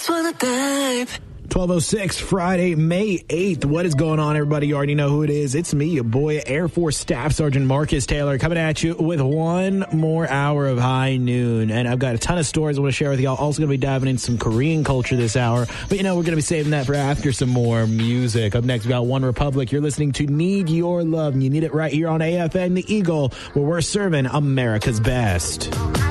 12:06, Friday, May 8th. What is going on, everybody? You already know who it is. It's me, your boy, Air Force Staff Sergeant Marcus Taylor, coming at you with one more hour of High Noon. And I've got a ton of stories I want to share with y'all. Also going to be diving into some Korean culture this hour. But, we're going to be saving that for after some more music. Up next, we got One Republic. You're listening to Need Your Love, and you need it right here on AFN The Eagle, where we're serving America's best.